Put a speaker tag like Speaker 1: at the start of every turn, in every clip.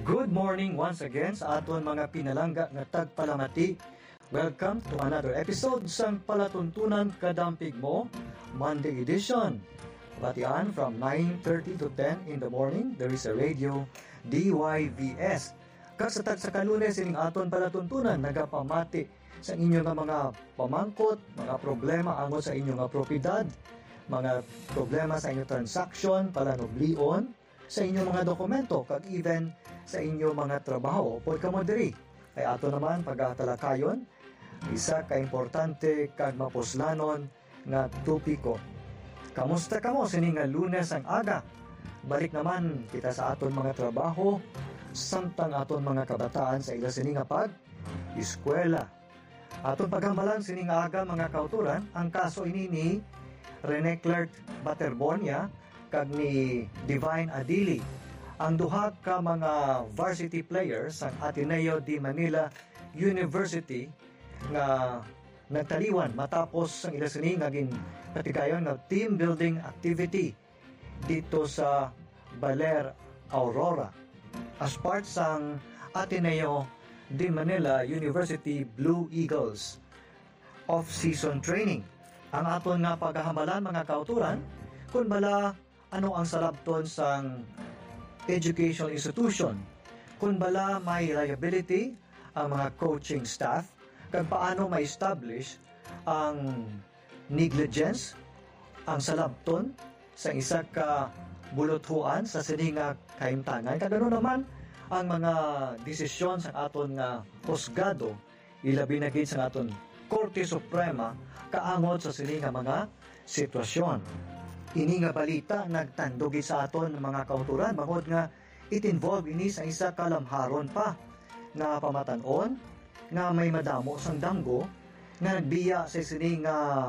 Speaker 1: Good morning once again sa aton mga pinalangga nga tagpalamati. Welcome to another episode sang Palatuntunan Kadampig Mo, Monday edition. Batian from 9:30 to 10 in the morning, there is a radio DYVS. Kagsatag sa Kalunes, ining aton palatuntunan nagapamati sa inyo nga mga pamangkot, mga problema angon sa inyo nga propiedad, mga problema sa inyong transaction, palanublion, sa inyong mga dokumento, kag even sa inyong mga trabaho. Pod ka mo diri. Kay ato naman pag-atalakayon, isa ka importante kag mapuslanon nga topiko. Kamusta kamo sini nga Lunes ang aga? Balik naman kita sa aton mga trabaho, samtang aton mga kabataan sa ila sini nga eskwela. Aton paghambalan sini nga aga mga kauturan, ang kaso ini ni Rene Clerc Baterbonia kag ni Divine Adili, ang duha ka mga varsity players sa Ateneo de Manila University nga nagtaliwan matapos ang ila sini nga patigayon nga team building activity dito sa Baler, Aurora as part sang Ateneo de Manila University Blue Eagles off-season training. Ang aton nga paghahambalan mga kauturan, kung bala ano ang salabton sang educational institution, kung bala may liability ang mga coaching staff, kag paano ma-establish ang negligence, ang salabton sa isa ka buluthuan sa sininga kaimtanan. Kagano naman ang mga desisyon sa aton nga husgado, ilabi na gid sa aton Korte Suprema kaangot sa sininga mga sitwasyon. Ini nga balita nagtandog sa aton mga kauturan bangod nga it-involve ini sa isa kalamharon pa nga pamatanon nga may madamo sang danggo nga nagbiya sa sining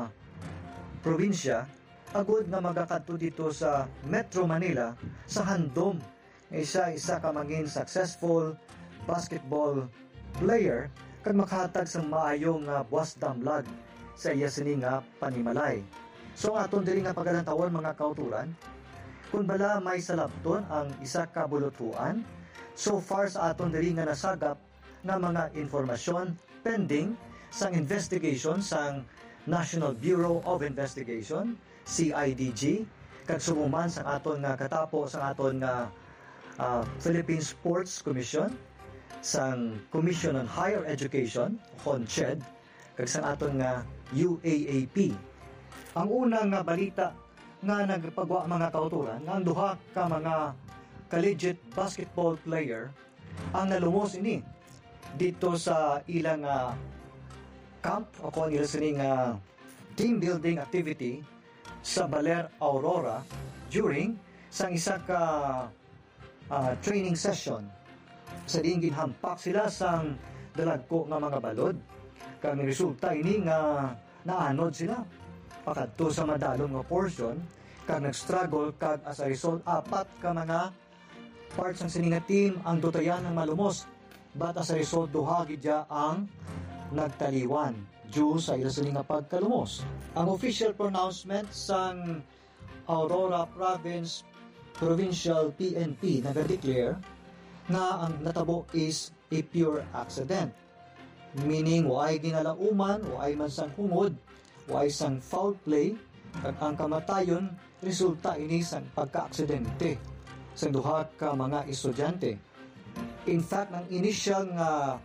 Speaker 1: probinsya agud nga magakadto dito sa Metro Manila sa handom nga isa ka mangin successful basketball player kag makahatag sa maayong buwas damlag sa iya sining panimalay. So aton diri nga pagalantawan mga kauturan, kung bala may salabton ang isa ka buluthuan, so far sa aton diri nga nasagap na mga informasyon pending sang investigation sang National Bureau of Investigation, CIDG, kag sumuman sang aton nga katapo sang aton nga Philippine Sports Commission, sang Commission on Higher Education, CONCHED, kag sang aton nga UAAP. Ang unang balita nga nagpagwa mga kauturan nga ang duha ka mga collegiate basketball player ang nalumos ini dito sa ilang camp o kung nila sining team building activity sa Baler, Aurora during sang isa ka training session. Sa diin ginhampak sila sang dalagko nga mga balod kang resulta ini nga naanod sila pakadto sa madalong nga portion kag nag-struggle kag as a result apat ka mga parts ng sininga team ang dutayan ng malumos, but as a result duha gidya ang nagtaliwan due sa ila sininga pagkalumos. Ang official pronouncement sang Aurora Province Provincial PNP nag-declare nga ang natabo is a pure accident, meaning waay ginalauman, waay man sang hungod, waay sang foul play, kag ang kamatayon resulta ini sang pagka-aksidente sa duha ka mga estudyante. In fact, ang initial nga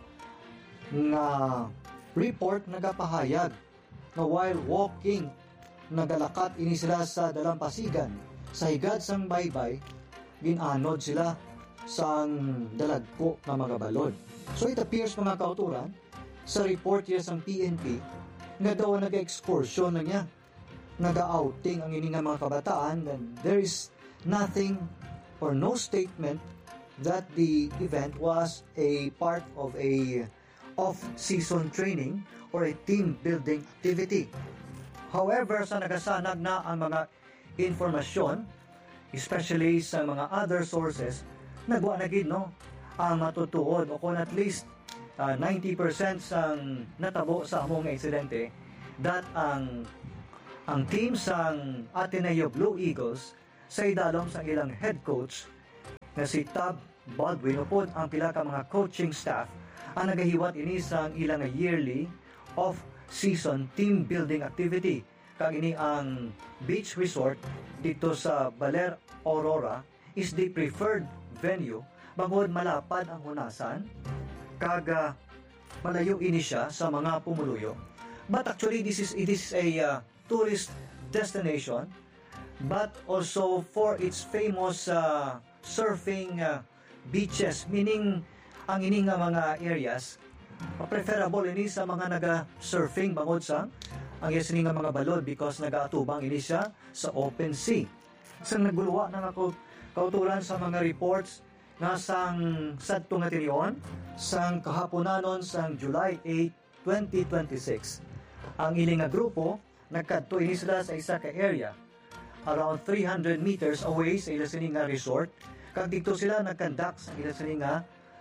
Speaker 1: report nagapahayag na while walking nagalakat ini sila sa dalampasigan sa higad sang baybay, ginanod sila sang dalagpo nga mga balod. So it appears mga kauturan sa report niya sang PNP nga daw nag-excursion na niya, nag-outing ang ini nga mga kabataan, and there is nothing or no statement that the event was a part of a off-season training or a team building activity. However, sa nagasanag na ang mga informasyon, especially sa mga other sources, nagwa na gid ang matutuod o kung at least 90% sang natabo sa among insidente that ang team sang Ateneo Blue Eagles sa idalom sa ilang head coach na si Tab Baldwin upod ang pila ka mga coaching staff ang nagahiwat ini sang ilang yearly off-season team building activity. Kag ini ang beach resort dito sa Baler Aurora is the preferred venue bangod malapad ang hunasan kag malayo ini siya sa mga pumuluyo. But actually it is a tourist destination, but also for its famous surfing beaches, meaning ang ini nga mga areas preferable ini sa mga naga-surfing bangod sa ang isini nga mga balod because nagaatubang ini siya sa open sea. Sa naguluwa na ako kautulan sa mga reports nga sang sadto nga tinion sang kahaponanon sang July 8, 2026. Ang ining nga grupo nagkadto ini sila sa isa ka area around 300 meters away sa ila sini nga resort. Kag dito sila nagkandak sa ila sini nga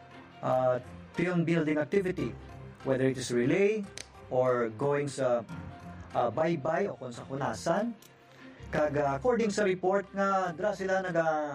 Speaker 1: team building activity, whether it is relay or going sa bye-bye o kung sa kunasan. Kag according sa report nga dra sila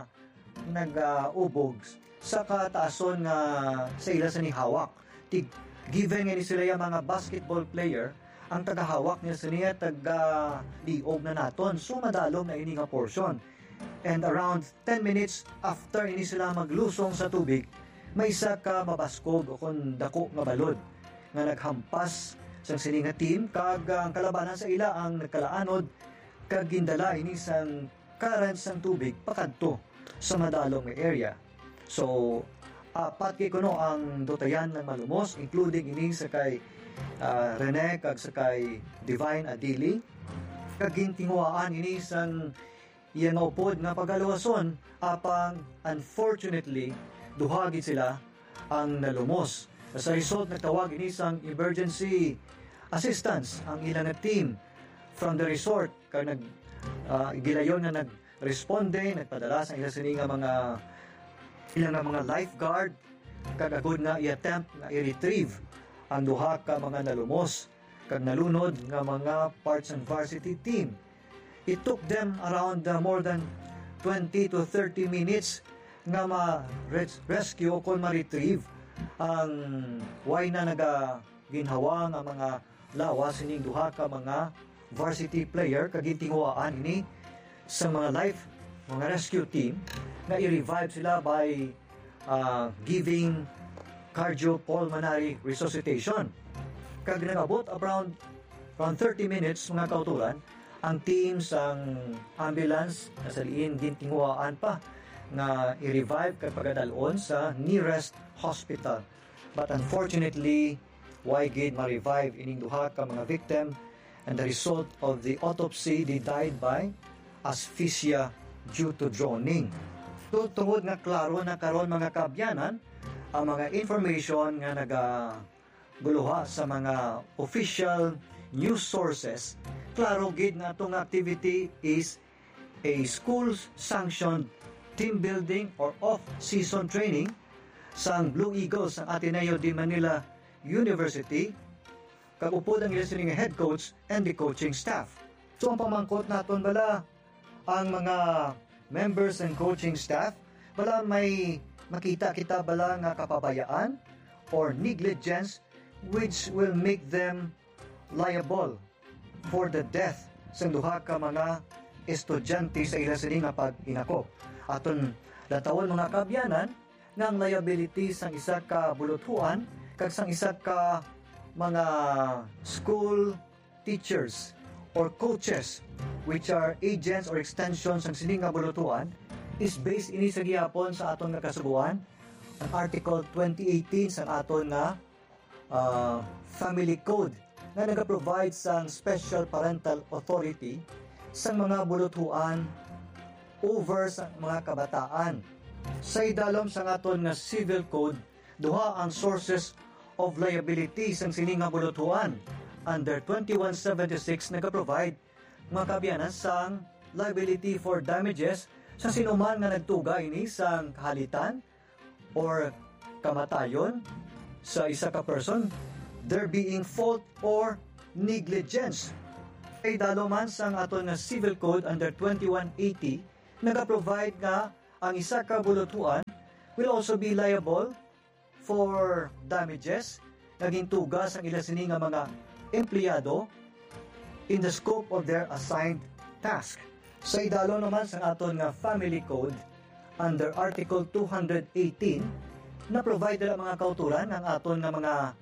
Speaker 1: nag-ubog sa kataason nga sa ila sa ni hawak. Given nga ni sila yung mga basketball player, ang tagahawak niya sa niya taga-liog na naton. So madalong na ini nga portion. And around 10 minutes after ini sila maglusong sa tubig, may isa ka mabaskog o kung dako nga balod nga naghampas sa sini nga team kag ang kalabanan sa ila ang nagkalaanod kag gindala ini sang current sang tubig pakadto sa madalong nga area. So apat kay kuno ang dotayan ng malumos, including ini sa kay Rene kag sa kay Divine Adili. Kag gintinguaan ini sang iyang upod nga pagaluwason apang unfortunately duhagid sila ang nalumos. Sa result nagtawag ini sang emergency assistance ang ilang team from the resort kag gilayon nga nagresponde, nagpadala sa ilang sini nga mga lifeguard kag agud nga i-attempt nga i-retrieve ang duha ka mga nalumos kag nalunod nga mga parts and varsity team. It took them around more than 20 to 30 minutes nga ma-rescue o kung ma-retrieve ang way na ginhawa nga mga lawas ining duha ka mga varsity player kag gintinguaan ini sa mga rescue team na i-revive sila by giving cardiopulmonary resuscitation. Kag nagabot around 30 minutes mga kautulan ang team sang ambulance na sa liin gintinguaan pa nga i-revive kag pagadalon sa nearest hospital. But unfortunately, why gid ma-revive ining duha ka mga victim, and the result of the autopsy, they died by asphyxia due to drowning. So, tungod nga klaro na karon mga kabyanan, ang mga information nga nagaguluha sa mga official news sources, klaro gid nga itong activity is a school-sanctioned team building or off-season training sang Blue Eagles ng Ateneo de Manila University kag upod ang ilang head coach and the coaching staff. So ang pamangkot naton bala ang mga members and coaching staff bala may makita kita bala nga kapabayaan or negligence which will make them liable for the death sang duha ka mga estudyante sa ilang sini nga pag-inakop. Aton datawon mga kabyanan ng liability sang isa ka buluthuan kag sang isa ka mga school teachers or coaches which are agents or extensions sang sini nga buluthuan is based ini sa gihapon sa aton nga kasubuan ang Article 2018 sang aton nga Family Code na nagaprovide sang special parental authority sang mga buluthuan over sa mga kabataan. Sa idalom sa aton nga Civil Code, duha ang sources of liability sang sini nga buluthuan. Under 2176 nagaprovide mga kabyanan sang liability for damages sa sinuman nga nagtuga ini sang kahalitan or kamatayon sa isa ka person, there being fault or negligence. Ay daloman sang aton nga Civil Code under 2180 nagaprovide nga ang isa ka buluthuan will also be liable for damages naging tugas ang ila sini nga mga empleyado in the scope of their assigned task. Sa idalo naman sa aton nga Family Code under Article 218 na provide ang mga kautulan ang aton nga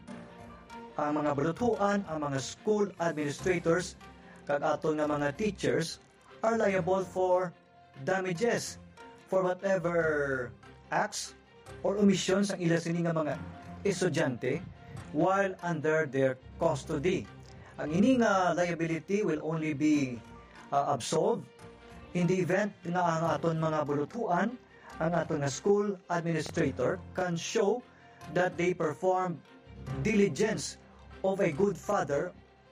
Speaker 1: mga balutuan, ang mga school administrators kag aton nga mga teachers are liable for damages for whatever acts or omissions ang ila sini nga mga estudyante while under their custody. Ang ini nga liability will only be absolved in the event nga ang aton mga bulutuan, ang aton nga school administrator can show that they perform diligence of a good father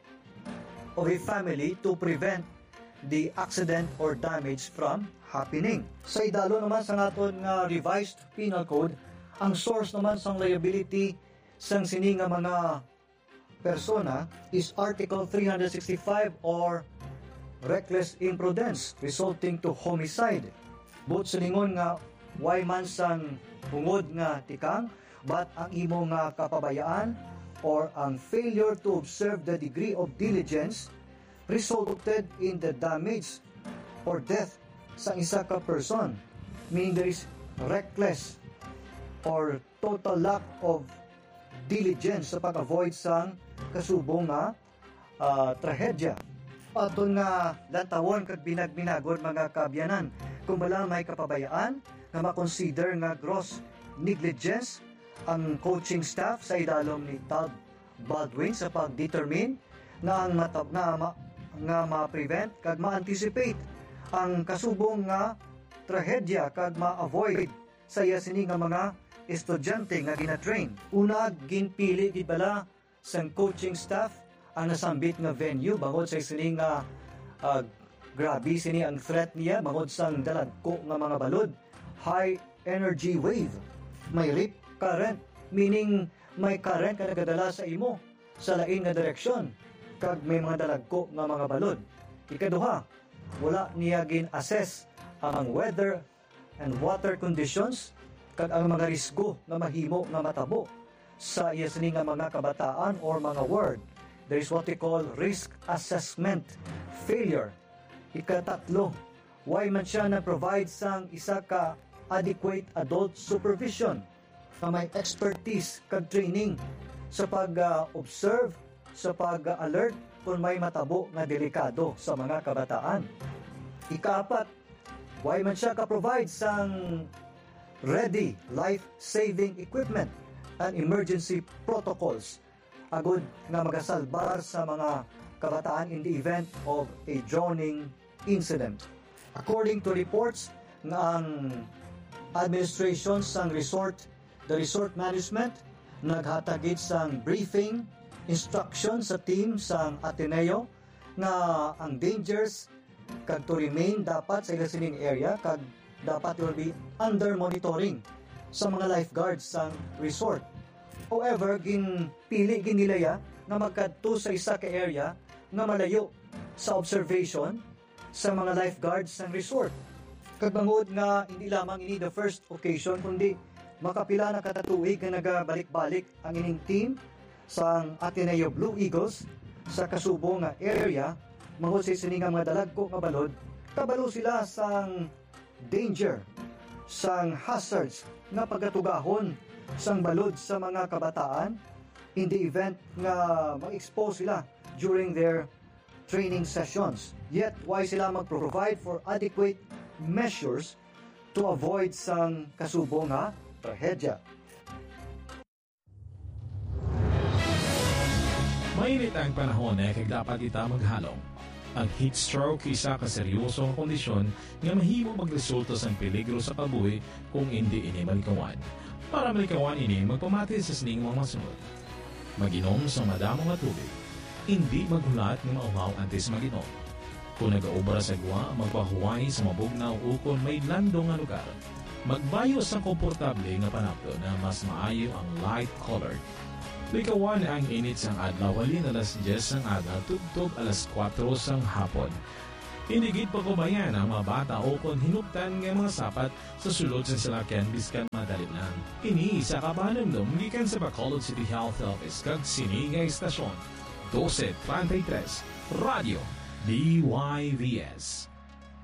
Speaker 1: of a family to prevent the accident or damage from happening. Sa idalo naman sa aton nga revised penal code, ang source naman sa liability sang sini nga mga persona is Article 365 or reckless imprudence resulting to homicide. But sa lingon nga why man sang hungod nga tikang but ang imo nga kapabayaan or ang failure to observe the degree of diligence resulted in the damage or death sa isa ka person, meaning there is reckless or total lack of diligence sa pag-avoid sang kasubong nga trahedya. Aton nga lantawon kag binagminagod mga kabyanan, kung bala may kapabayaan nga makonsider nga gross negligence ang coaching staff sa idalom ni Todd Baldwin sa pag-determine nga ang ma-prevent kag ma-anticipate ang kasubong nga trahedya kag ma-avoid sa iya sini nga mga estudyante nga gina-train. Una, ginpili gid bala sang coaching staff ang nasambit nga venue bangod sa sini nga grabe sini ang threat niya bangod sang dalagko nga mga balod, high energy wave, may rip current, meaning may current ka nagadala sa imo sa lain nga direksyon kag may mga dalagko nga mga balod. Ikaduha, wala niya gin-assess ang weather and water conditions kag ang mga risgo nga mahimo nga matabo sa iya sini nga mga kabataan or mga ward. There is what we call risk assessment failure. Ikatatlo, why man siya na-provide sang isa ka adequate adult supervision na may expertise kag training sa pag-observe, sa pag-alert kung may matabo nga delikado sa mga kabataan. Ikaapat, why man siya ka-provide sang ready life-saving equipment and emergency protocols agud nga magasalbar sa mga kabataan in the event of a drowning incident. According to reports nga ang administration sang the resort management naghatagid sang briefing instruction sa team sang Ateneo nga ang dangers kag to remain dapat sa ila sining area kag dapat will be under monitoring sa mga lifeguards sa resort. However, ginilaya na magkadto sa isa ka area nga malayo sa observation sa mga lifeguards sa resort. Kagbangod nga hindi lamang ini the first occasion kundi makapila na katatuig nga nagabalik-balik ang ining team sa Ateneo Blue Eagles sa kasubong nga area mangod sa sini nga mga dalagko nga balod kabalo sila sang danger sang hazards nga pagkatugahon sang balod sa mga kabataan in the event nga mag-expose sila during their training sessions. Yet, why sila mag-provide for adequate measures to avoid sang kasubong nga trahedya?
Speaker 2: Mainit ang panahon kag dapat kita maghalong. Ang heat stroke isa ka seryosong kondisyon nga mahimo magresulta sa peligro sa kabuhi kung hindi ini malikawan. Para malikawan ini, magpamati sa sining mga masunod. Mag-inom sa madamo nga tubig. Hindi maghulat ng maungaw antes mag-inom. Kung nag-aubra sa gwa, magpahuway sa mabugnaw o kung may lando nga lugar. Magbayo sa komportable nga panapto na mas maayo ang light-colored. Likawan ang init sang adlaw halin alas 10 sang adlaw tugtog alas 4 sang hapon. Inigid pa kubayan ang mga bata o kung hinuptan ng mga sapat sa sulod sa salakyan biskan man madali lang. Ini sa kabanamdom gikan sa Bacolod City Health Office kag sini nga istasyon 1233 Radio DYVS.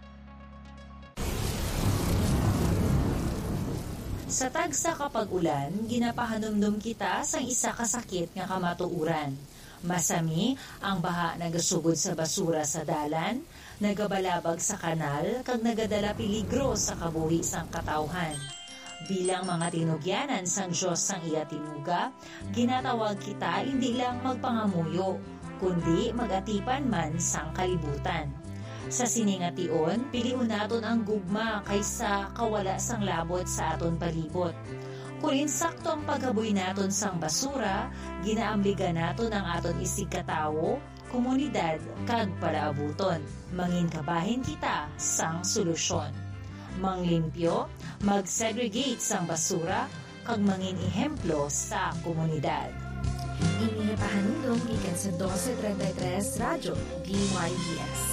Speaker 3: Sa tagsa kapag ulan, ginapahanumdum kita sang isa ka sakit nga kamatuuran. Masami ang baha nagasugod sa basura sa dalan, nagabalabag sa kanal, kag nagadala peligro sa kabuhi sang katawhan. Bilang mga tinugyanan sang Diyos sang iya tinuga, ginatawag kita hindi lang magpangamuyo, kundi magatipan man sang kalibutan. Sa siningation, piliun naton ang gugma kaysa kawala sang labot sa aton palibot. Kung insakto ang paghaboy naton sang basura, ginaambigan naton ang aton isig katawo, komunidad, kag palaabuton. Manginkabahin kita sang solusyon. Manglimpyo, mag-segregate sang basura, kag mangin ehemplo sa komunidad.
Speaker 4: Inipahanulong gikan sa 1233 Radyo DYVS.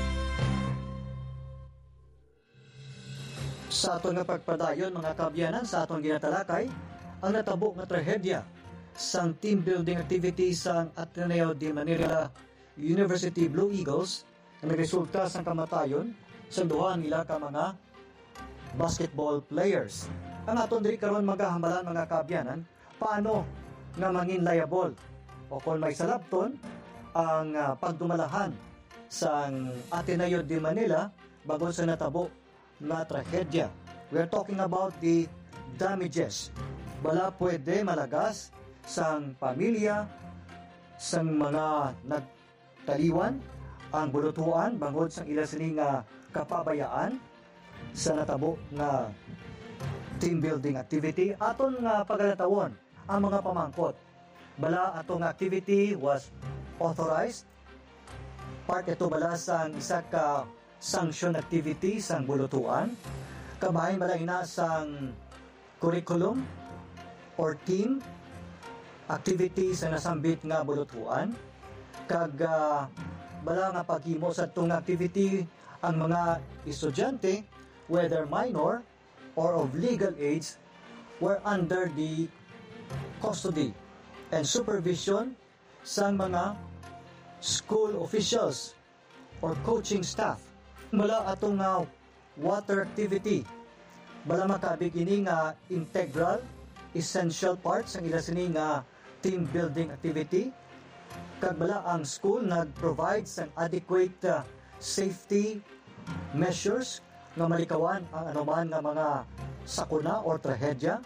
Speaker 1: Sa aton nga pagpadayon mga kabyanan sa aton ginatalakay, ang natabo nga trahedya sang team building activity sang Ateneo de Manila University Blue Eagles na nagresulta sang kamatayon sa duha nila ka mga basketball players. Ang aton diri karon magahambalan mga kabyanan, paano nga mangin liable o kung may salabton ang pagdumalahan sang Ateneo de Manila bago sa natabo na trahedya. We are talking about the damages. Bala pwede malagas sang pamilya, sang mga nagtaliwan, ang bulutuan, bangod sang ila sining kapabayaan sa natabo na team building activity. Aton nga pagalatawon ang mga pamangkot. Bala atong activity was authorized. Part ito bala sang isa ka sanction activity sang bulutuan, kabahin bala ina sang curriculum or team activity sa nasambit nga bulutuan, kag bala nga paghimo sa itong activity ang mga estudyante, whether minor or of legal age, were under the custody and supervision sang mga school officials or coaching staff. Bala atong water activity, bala makabig ini nga integral, essential parts ang ila sini nga team building activity. Kag bala ang school nag-provide sang adequate safety measures nga malikawan ang anuman nga mga sakuna or trahedya.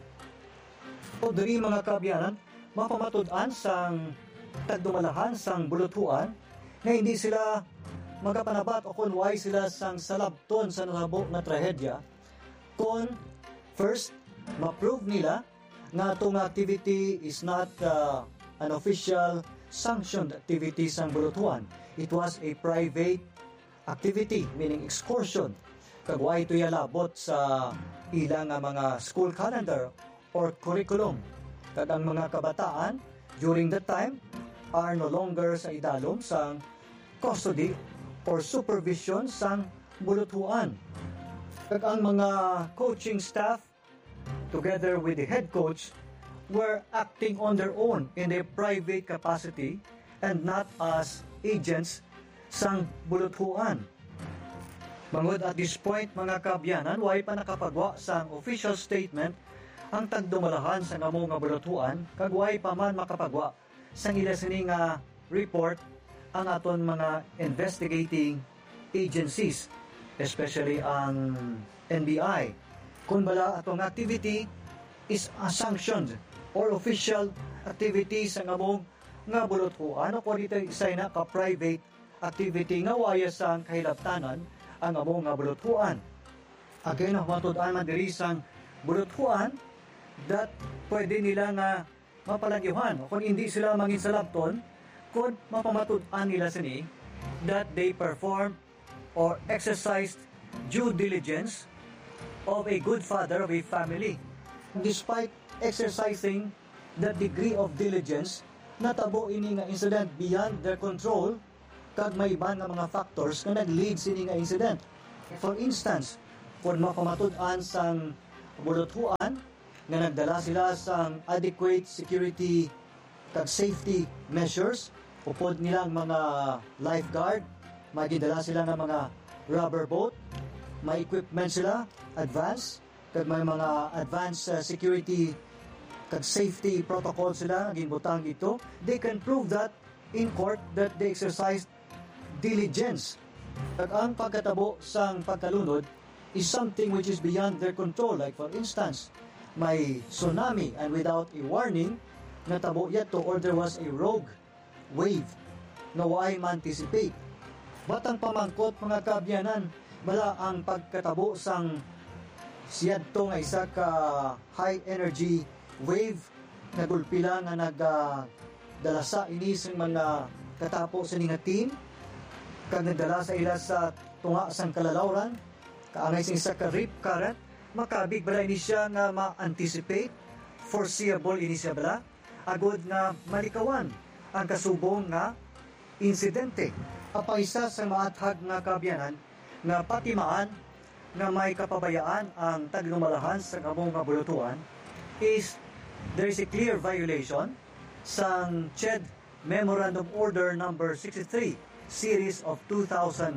Speaker 1: O diri mga kabyanan, mapamatud-an sang tagdumalahan sang bulutuan nga hindi sila magapanabat o kung why sila sang salabton sa natabo na trahedya, kung first, ma-prove nila nga itong activity is not an official sanctioned activity sang bulutuan. It was a private activity, meaning excursion. Kagwa ito yalabot sa ilang mga school calendar or curriculum. Kag ang mga kabataan during that time are no longer sa idalom sang custody or supervision sang bulutuan. Kag ang mga coaching staff together with the head coach were acting on their own in their private capacity and not as agents sang bulutuan. Mangod at this point mga kabyanan, way pa nakapagwa sang official statement ang tagdumalahan sa ngamo nga bulutuan, kag way pa man makapagwa sang ila sini nga report ang aton mga investigating agencies, especially ang NBI. Kung bala atong activity is a sanctioned or official activity sa ngamong nga bulutuan, o kung dito isay na ka-private activity nga waya sang kahilabtanan ang ngamong nga bulutuan. Again, matud-an man diri sang bulutuan that pwede nila nga mapalangyuhan, o kung hindi sila manginsalabton, kung mapamatud-an nila sini that they perform or exercised due diligence of a good father of a family. Despite exercising the degree of diligence, natabo ini nga incident beyond their control, kag may iban nga mga factors nga nag-lead sini nga incident. For instance, kung mapamatud-an sang buluthuan nga nagdala sila sa adequate security kag safety measures. Upod nilang mga lifeguard, magidala sila ng mga rubber boat, may equipment sila, advanced, kag may mga advanced security kag safety protocol sila, naging butang dito. They can prove that in court that they exercised diligence. Kag ang pagkatabo sang pagkalunod is something which is beyond their control. Like for instance, may tsunami and without a warning, natabo yato or there was a rogue wave na waay ma-anticipate. Batang pamangkot mga kaabyanan, bala ang pagkatabo sang siyadto nga isa ka high energy wave na gulpila nga nagdalasa ini sa mga katapo sa nga team kag nagdala sa ila sa tunga sang kalalawran kaangay sa isa ka rip current. Makabig bala ini siya nga ma-anticipate, foreseeable ini siya bala, agod nga malikawan ang kasubong nga insidente. Apaisa sa maathag nga kaabyanan nga patimaan nga may kapabayaan ang taglumalahan sa kamong nga bulutuan is there is a clear violation sang CHED Memorandum Order number 63 series of 2017.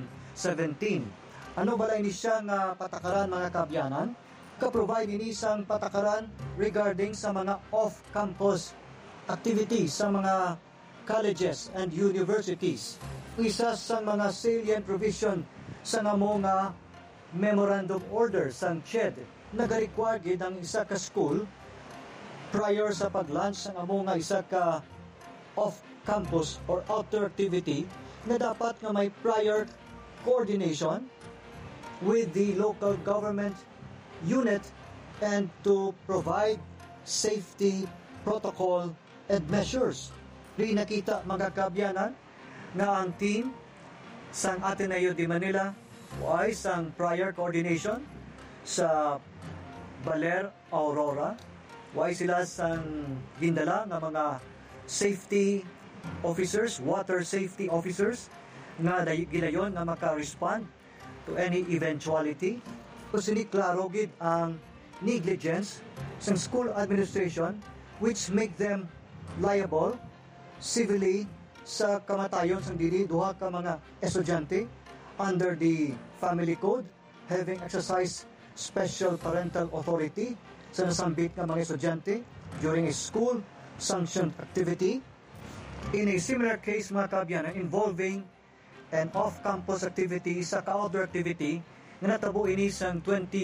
Speaker 1: Ano bala ini siya nga patakaran mga kaabyanan? Ka-provide ini sang patakaran regarding sa mga off-campus activities sa mga colleges and universities. Isa sa mga salient provision sa mga memorandum order sang CHED nag-require gid ang isa ka school prior sa pag-launch sa mga isa ka off-campus or outdoor activity na dapat nga may prior coordination with the local government unit and to provide safety protocol and measures. Di nakita mga kaabyanan nga ang team sang Ateneo de Manila ay sang prior coordination sa Baler Aurora, ay sila sang gindala nga mga safety officers, water safety officers nga gilayon nga maka-respond to any eventuality. So siniklaro gid ang negligence sa school administration which make them liable civilly sa kamatayon sang dili duha ka mga estudyante under the family code, having exercised special parental authority sa nasambit nga mga estudyante during a school sanctioned activity. In a similar case mga kaabyanan involving an off-campus activity sa ka-outdoor activity nga natabo ini sang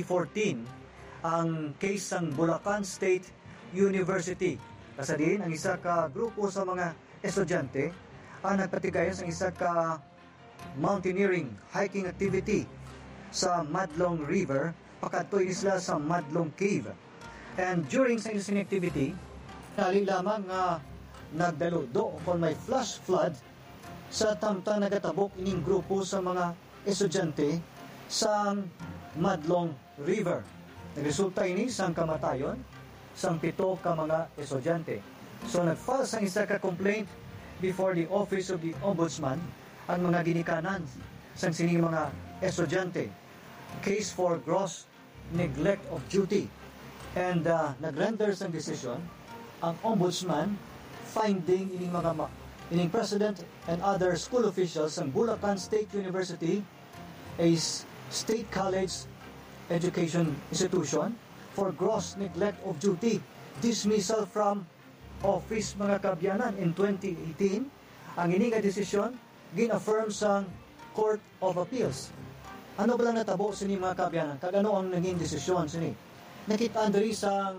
Speaker 1: 2014 ang case sang Bulacan State University. Kasadin ang isa ka grupo sa mga estudyante ang nagpatigayon sa isa ka mountaineering hiking activity sa Madlong River, pakadtoy sila sa Madlong Cave. And during sa inyong activity, nali lamang nga nagdaludo kung may flash flood sa tamtang nagatabok ining grupo sa mga estudyante sa Madlong River. Nagresulta ini sang kamatayon sang 7 ka mga estudyante. So nagfile sang isa ka complaint before the Office of the Ombudsman ang mga ginikanan sang sining mga estudyante. Case for gross neglect of duty. And nagrender sang decision ang Ombudsman finding ining President and other school officials ng Bulacan State University, a state college education institution, for gross neglect of duty, dismissal from office mga kaabyanan in 2018. Ang ining desisyon gin-affirm sa Court of Appeals. Ano ba lang natabo sini mga kaabyanan? Kagano ang naging desisyon sini? Nakita andri sa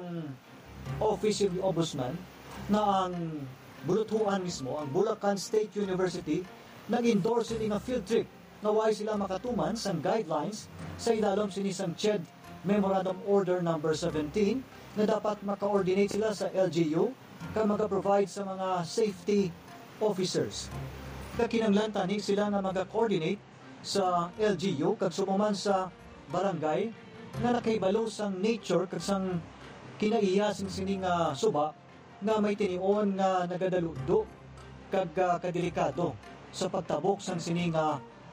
Speaker 1: Office of the Ombudsman na ang buluthuan mismo, ang Bulacan State University, nag-endorse sila nga field trip na why sila makatuman sa guidelines sa ilalom sinisang CHED Memorandum Order number 17 na dapat maka-coordinate sila sa LGU ka mag-provide sa mga safety officers. Kakinanglan tani sila na mag-coordinate sa LGU kag sumuman sa barangay na nakaibalo sang nature kag sang kinaiya sining suba nga may tinion nga nagadaludo kag kadelikado sa pagtabok sang sining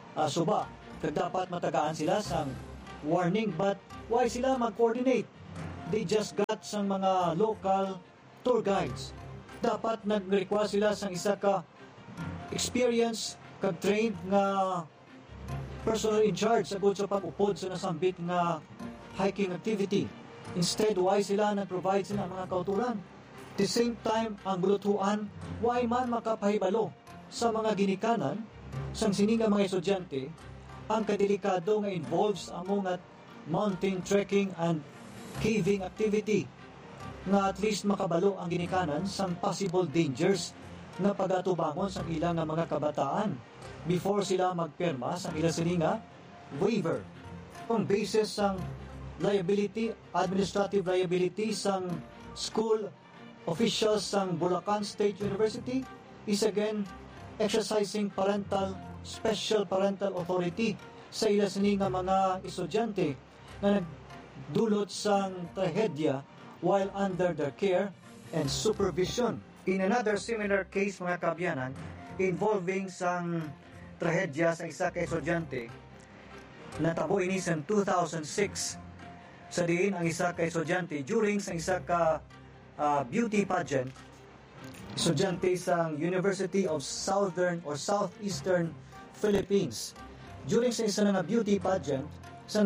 Speaker 1: suba. Kag dapat matagaan sila sang warning, but why sila mag-coordinate they just got sang mga local tour guides. Dapat nag-request sila sang isa ka experience kag trained nga personal in charge sa sa pag-upod sa nasambit nga hiking activity. Instead, why sila nag-provide sila mga kauturan? At the same time, ang bulutuan, why man makapahibalo sa mga ginikanan sang sininga mga estudyante ang kadelikado nga involves among at mountain trekking and caving activity nga at least makabalo ang ginikanan sang possible dangers nga pagatubangon sa ilang nga mga kabataan before sila magpirma sa ilang sininga waiver. Kung basis sang liability, administrative liability sang school officials sang Bulacan State University is again exercising special parental authority sa ilang sininga mga estudyante na nagdulot sang trahedya while under their care and supervision. In another similar case mga kabyanan, involving sang trahedya sa isa ka estudyante, natabo ini sa 2006 sa diin ang isa ka estudyante during sa isa ka beauty pageant, estudyante sang University of Southern or Southeastern Philippines. During sa isa nga beauty pageant, sa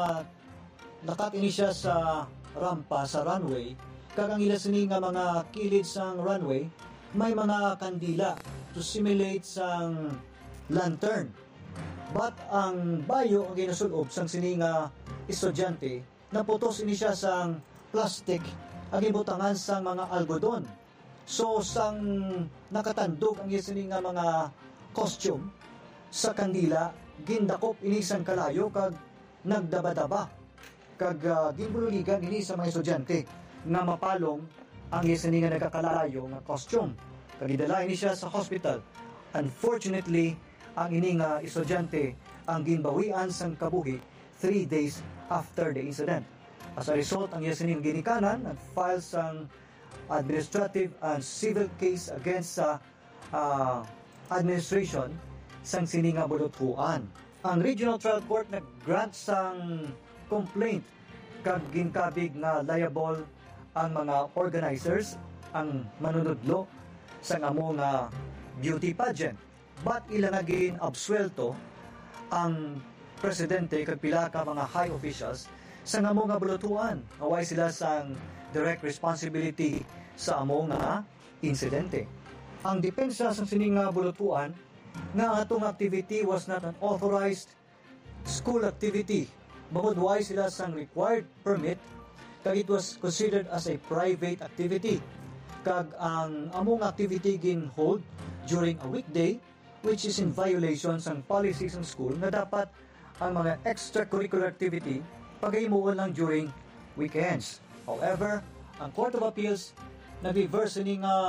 Speaker 1: nakatini siya sa rampa sa runway, kagang ila sini nga mga kilid sang runway, may mga kandila to simulate sang lantern. But ang bayo ang ginasulob sang sini nga estudyante, naputos ini siya sang plastic ang ibutangan sang mga algodon. So sang nakatandog ang sini nga mga costume sa kandila, gindakop ini sang kalayo kag nagdaba-daba kag ginbululigan ini sa mga estudyante nga mapalong ang isini nga nagkakalayo nga costume. Kag idala ini siya sa hospital. Unfortunately, ang ini nga estudyante ang ginbawian sang kabuhi 3 days after the incident. As a result, ang isini ginikanan nag-file sang administrative and civil case against sa administration sang sini nga bulutuan. Ang Regional Trial Court nag-grant sang complaint kag ginkabig na liable ang mga organizers, ang manunudlo sa amo nga beauty pageant. But ilang naging absuelto ang presidente kag pila ka mga high officials sa amo nga bulutuan. Away sila sang direct responsibility sa amo nga insidente. Ang depensa sa sining nga bulutuan nga atong activity was not an authorized school activity. Bukod why sila sang required permit, kag it was considered as a private activity. Kag ang among activity gin hold during a weekday, which is in violation sang policies ng school na dapat ang mga extracurricular activity paghimuon lang during weekends. However, ang Court of Appeals nag-reverse ini nga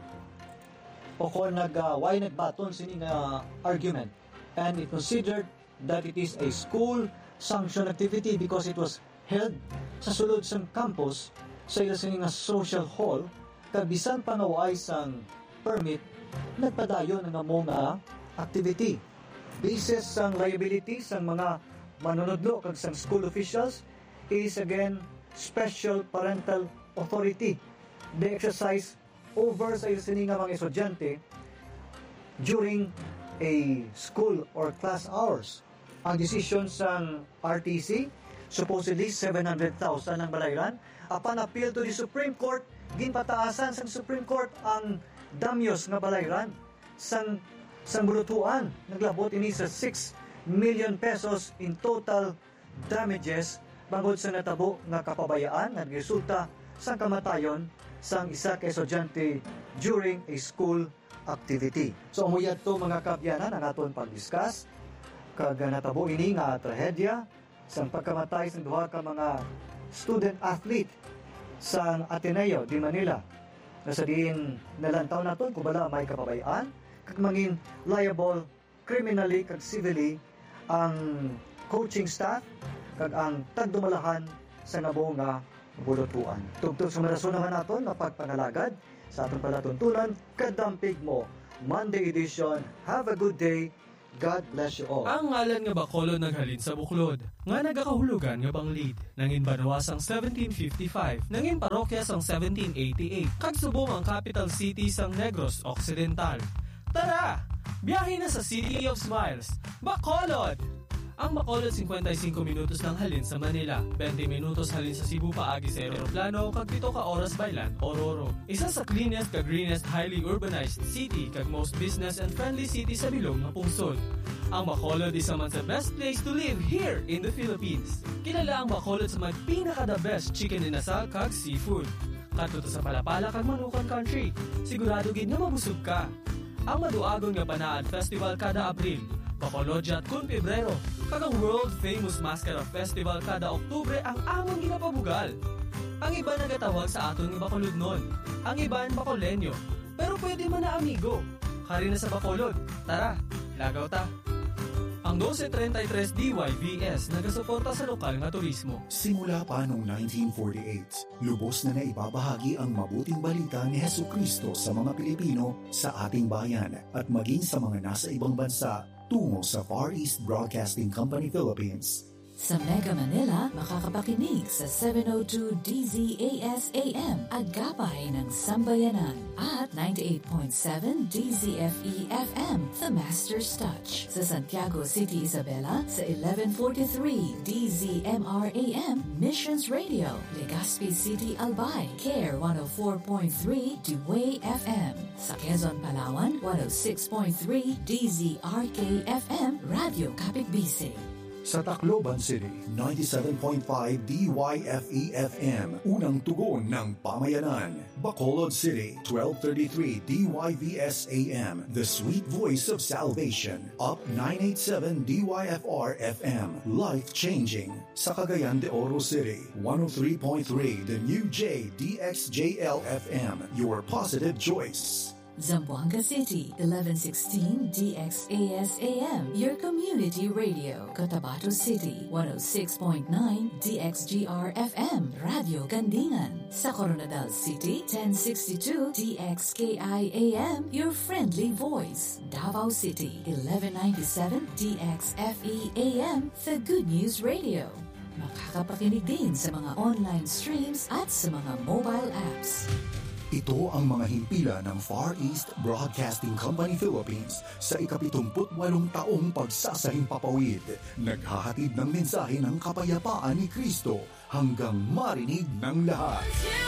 Speaker 1: o kung why nagbaton sini nga argument, and it considered that it is a school sanctioned activity because it was held sa sulod sang campus sa ila sini nga social hall, kag bisan pa nga waay sang permit nagpadayon ang mga activity. Basis sang liability sang mga manunudlo kag sang school officials is again special parental authority. They exercise over sa sini nga mga estudyante during a school or class hours. Ang decision sang RTC, supposedly 700,000 ang balayran. Upon appeal to the Supreme Court, ginpataasan sang Supreme Court ang damyos nga balayran sang bulutuan. Naglabot ini sa 6 million pesos in total damages bangod sa natabo nga kapabayaan nagresulta sang kamatayon sang isa ka estudyante during a school activity. So amuyad to mga kabyanan ang aton pag-discuss kag natabo ini nga trahedya sang pagkamatay sang duha ka mga student athlete sang Ateneo de Manila. Nasa diin nalantaw naton kung bala may kapabayaan kag mangin liable criminally kag civilly ang coaching staff kag ang tagdumalahan sa nabo nga bulutuan. Tugtog sa marasunahan naton na pagpangalagad sa atong palatuntunan, Kadampig Mo, Monday edition. Have a good day. God bless you all.
Speaker 5: Ang ngalan nga Bacolod naghalin sa buklod, nga nagakahulugan nga bang lead. Nangin Banawas ang 1755, nangin parokya sang 1788, kagsubong ang capital city sang Negros Occidental. Tara! Biyahe na sa City of Smiles, Bacolod! Ang Bacolod 55 minutos ng halin sa Manila, 20 minutos halin sa Cebu paagi sa aeroplano, kag 7 ka oras by land o Roro. Isa sa cleanest kag greenest highly urbanized city kag most business and friendly city sa bilog nga pungsod. Ang Bacolod isa man sa best place to live here in the Philippines. Kilala ang Bacolod sa mga pinaka-the best chicken inasal kag seafood. Katuto sa Palapala kag Manukan Country, sigurado gid nga mabusog ka. Ang maduagon nga Panaan Festival kada Abril, Bacolodjat kun Pebrero, kag ang world-famous Mascara Festival kada Oktubre ang among ginapabugal. Ang iba nagatawag sa aton nga Bacolodnon, ang iban Bacoleño, pero pwede man na amigo. Kari na sa Bacolod, tara, lagaw ta. Ang 1233 DYVS nagasuporta sa lokal nga turismo.
Speaker 6: Simula pa noong 1948, lubos na naibabahagi ang mabuting balita ni Hesukristo sa mga Pilipino sa ating bayan at maging sa mga nasa ibang bansa tungo sa Far East Broadcasting Company Philippines.
Speaker 3: Sa Mega Manila, makakapakinig sa 702 DZAS-AM, Agapay ng Sambayanan, at 98.7 DZFE-FM, The Master's Touch. Sa Santiago City, Isabela, sa 1143 DZMR-AM, Missions Radio, Legazpi City, Albay, CARE 104.3 Dewey FM. Sa Quezon, Palawan, 106.3 DZRK-FM, Radio Kapitbisig.
Speaker 6: Sa Tacloban City, 97.5 DYFE-FM, unang tugon ng pamayanan. Bacolod City, 1233 DYVS-AM, the sweet voice of salvation. Up 987 DYFR-FM, life-changing. Sa Cagayan de Oro City, 103.3 the new JDXJL-FM, your positive choice.
Speaker 3: Zamboanga City, 1116 DXAS-AM, your community radio. Cotabato City, 106.9 DXGR-FM, Radio Gandingan. Sa Coronadal City, 1062 DXKI-AM, your friendly voice. Davao City, 1197 DXFE-AM, the Good News Radio. Makakapakinig din sa mga online streams at sa mga mobile apps.
Speaker 6: Ito ang mga himpilan ng Far East Broadcasting Company Philippines sa ika-78 taong pagsasahimpapawid. Naghahatid ng mensahe ng kapayapaan ni Kristo hanggang marinig ng lahat.